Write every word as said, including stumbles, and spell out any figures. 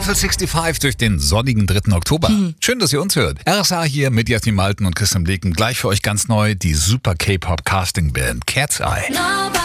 Eiffel fünfundsechzig durch den sonnigen dritten Oktober. Mhm. Schön, dass ihr uns hört. R S A hier mit Jasmin Malten und Christian Bleken. Gleich für euch ganz neu die Super K-Pop Casting Band Cat's Eye.